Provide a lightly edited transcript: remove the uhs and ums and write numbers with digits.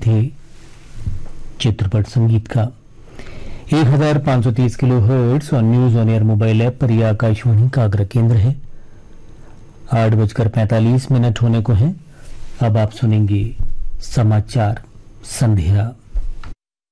थे चित्रपट संगीत का। 1530 किलो हर्ट्ज और news on air mobile app पर यह आकाशवाणी का अग्र केंद्र है। 8:45 होने को हैं। अब आप सुनेंगे समाचार संध्या।